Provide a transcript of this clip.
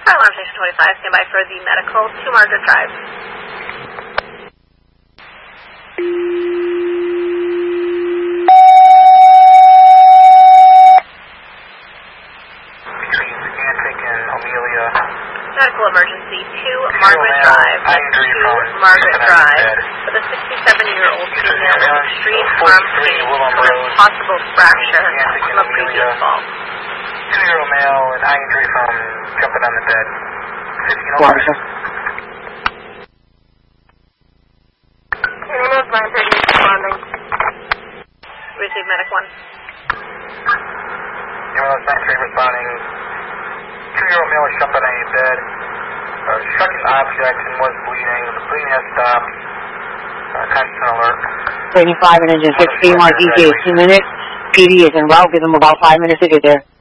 Fire alarm station 25, stand by for the medical to Margaret Drive. Medical emergency to Margaret Drive. To Margaret Drive. With a 67-year-old female with extreme arm pain with possible fracture from a previous fall. 2-year-old male with eye injury from jumping on the bed. 1505. Receive medic 1. Ambulance 93 responding. 2-year-old male was jumping on your bed. Struck an object and was bleeding. The bleeding has stopped. Constant alert. 35 and engine 16, mark ETA 2 minutes. PD is en route. Give them about 5 minutes to get there.